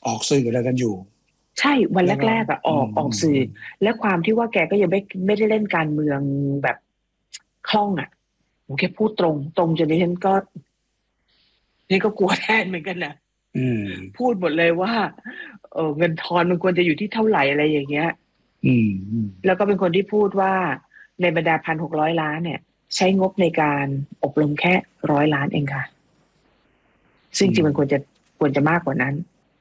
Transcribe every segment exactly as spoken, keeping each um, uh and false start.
ออกสื่ออะไรกันอยู่ใช่วันแรกๆอะออกออกสื่อและความที่ว่าแกก็ยังไม่ไม่ได้เล่นการเมืองแบบคล่องอะแกพูดตรงตรงจนดิฉันก็นี่ก็กลัวแทนเหมือนกันนะพูดหมดเลยว่าเออเงินทอนมันควรจะอยู่ที่เท่าไหร่อะไรอย่างเงี้ยแล้วก็เป็นคนที่พูดว่าในบรรดาพันหกร้อยล้านเนี่ยใช้งบในการอบรมแค่ร้อยล้านเองค่ะซึ่งจริงมันควรจะควรจะมากกว่านั้น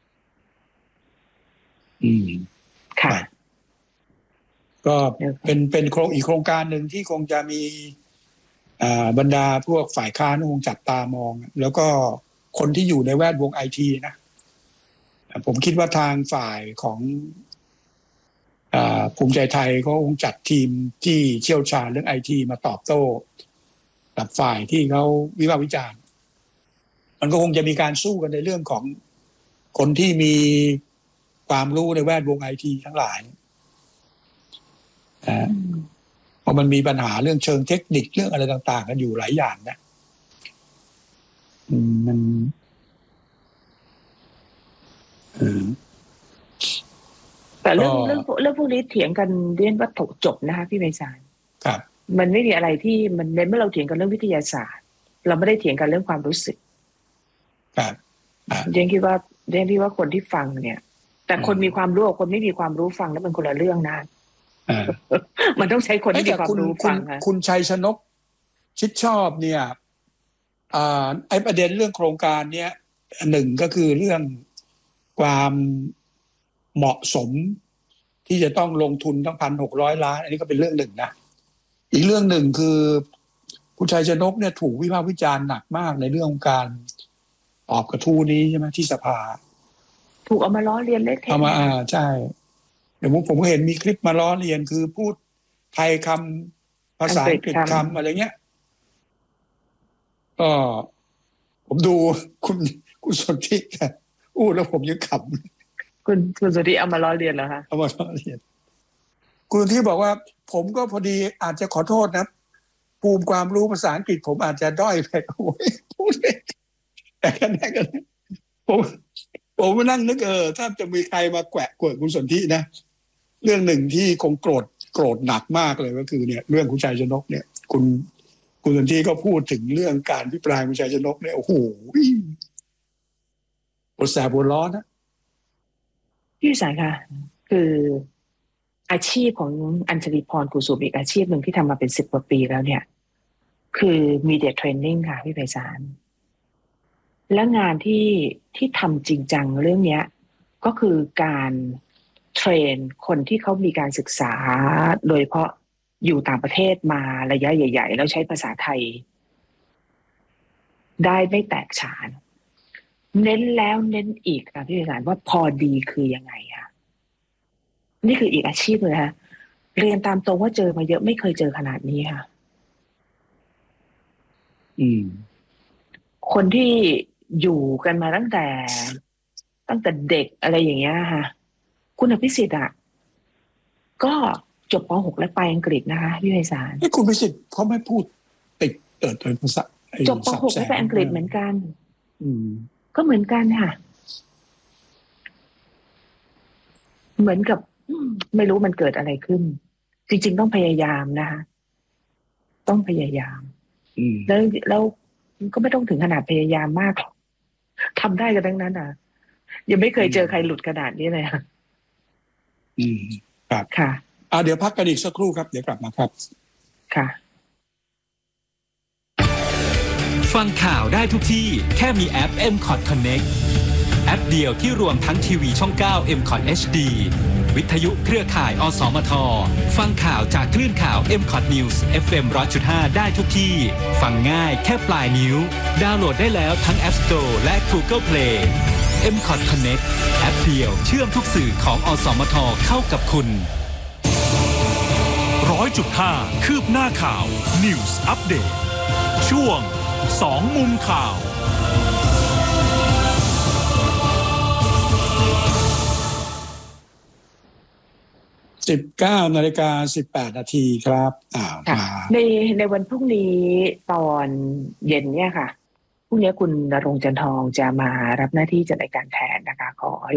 อืมค่ะก็เป็นเป็นโครงอีกโครงการหนึ่งที่คงจะมีอ่าบรรดาพวกฝ่ายค้านคงจับตามองแล้วก็คนที่อยู่ในแวดวงไอทีนะผมคิดว่าทางฝ่ายของอ่าภูมิใจไทยเขาคงจัดทีมที่เชี่ยวชาญเรื่องไอทีมาตอบโต้กับฝ่ายที่เขาวิพากษ์วิจารณ์มันก็คงจะมีการสู้กันในเรื่องของคนที่มีความรู้ในแวดวงไอทีทั้งหลายนะเพราะมันมีปัญหาเรื่องเชิงเทคนิคเรื่องอะไรต่างๆกันอยู่หลายอย่างนะมันแต่เรื่องเรื่องเรื่องพวกนี้เถียงกันเรียนว่าจบนะคะพี่ไพศาลครับมันไม่มีอะไรที่มันเมื่อเราเถียงกันเรื่องวิทยาศาสตร์เราไม่ได้เถียงกันเรื่องความรู้สึกครับเรียนคิดว่าเรียนคิดว่าคนที่ฟังเนี่ยแต่คนมีความรู้กับคนไม่มีความรู้ฟังแล้วมันคนละเรื่องนะมันต้องใช้คนที่มีความรู้ฟังคุณชัยชนกชิดชอบเนี่ยอ่าไอ้ประเด็นเรื่องโครงการเนี้ยหนึ่งก็คือเรื่องความเหมาะสมที่จะต้องลงทุนทั้งพันหกร้อยล้านอันนี้ก็เป็นเรื่องหนึ่งนะอีกเรื่องหนึ่งคือคุณชัยชนกเนี่ยถูกวิพากษ์วิจารณ์หนักมากในเรื่องของการตอบกระทู้นี้ใช่ไหมที่สภาถูกเอามาล้อเลียนเละเทะเอามาอ่าใช่เดี๋ยวผมก็เห็นมีคลิปมาล้อเลียนคือพูดไทยคำภาษาอังกฤษคำอะไรเงี้ยก็ผมดูคุณคุณสนธิอู้แล้วผมยังขำคุณคุณสนธิเอามาล้อเลียนเหรอคะเอามาล้อเลียนคุณสนธิบอกว่าผมก็พอดีอาจจะขอโทษนะภูมิความรู้ภาษาอังกฤษผมอาจจะด้อยไปโอ้ยพูดเลยแต่กันแน่กันผมผมมานั่งนึกเออถ้าจะมีใครมาแกะกวดคุณสนธินะเรื่องหนึ่งที่คงโกรธโกรธหนักมากเลยก็คือเนี่ยเรื่องคุณชัยชนกเนี่ยคุณคุณสนธิก็พูดถึงเรื่องการพิปรายคุณชัยชนกเนี่ยโอ้โหปวดแสบปวดร้อนนะพี่สายค่ะคืออาชีพของอัญชลีพรกุสุมอีกอาชีพหนึ่งที่ทำมาเป็นสิบกว่าปีแล้วเนี่ยคือมีเดียเทรนนิ่งค่ะพี่ไพศาลและงานที่ที่ทำจริงจังเรื่องนี้ก็คือการเทรนคนที่เขามีการศึกษาโดยเฉพาะอยู่ต่างประเทศมาระยะใหญ่ๆแล้วใช้ภาษาไทยได้ไม่แตกฉานเน้นแล้วเน้นอีกค่ะพี่ไพศาลว่าพอดีคือยังไงค่ะนี่คืออีกอาชีพเลยค่ะเรียนตามตรงว่าเจอมาเยอะไม่เคยเจอขนาดนี้ค่ะอืมคนที่อยู่กันมาตั้งแต่ตั้งแต่เด็กอะไรอย่างเงี้ยค่ะคุณอภิสิทธิ์อ่ะก็จบป หกและไปอังกฤษนะคะพี่ไพศาลนี่คุณอภิสิทธิ์เขาไม่พูดติดเติร์ดเป็นภาษาจบป หกและไปอังกฤษเหมือนกันอืมก็เหมือนกันค่ะเหมือนกับไม่รู้มันเกิดอะไรขึ้นจริงๆต้องพยายามนะคะต้องพยายามแล้วแล้วก็ไม่ต้องถึงขนาดพยายามมากหรอกทำได้กันทั้งนั้นอ่ะยังไม่เคยเจอใครหลุดขนาดนี้เลยค่ะอืมครับค่ะอ่าเดี๋ยวพักกันอีกสักครู่ครับเดี๋ยวกลับมาครับค่ะฟังข่าวได้ทุกที่แค่มีแอป เอ็ม คอท Connect แอปเดียวที่รวมทั้งทีวีช่องเก้า เอ็ม คอท เอช ดี วิทยุเครือข่ายอสมทฟังข่าวจากคลื่นข่าว เอ็ม คอท News เอฟ เอ็ม หนึ่งร้อยจุดห้า ได้ทุกที่ฟังง่ายแค่ปลายนิ้วดาวน์โหลดได้แล้วทั้ง App Store และ Google Play เอ็ม คอท Connect แอปเดียวเชื่อมทุกสื่อของอสมทเข้ากับคุณ หนึ่งร้อยจุดห้า คืบหน้าข่าว News Update ช่วงสองมุมข่าวสิบเก้านาฬิกาสิบแปดนาทีครับอ่ามาในในวันพรุ่งนี้ตอนเย็นเนี่ยค่ะพรุ่งนี้คุณณรงค์ จันทองจะมารับหน้าที่จัดรายการแทนนะคะขอ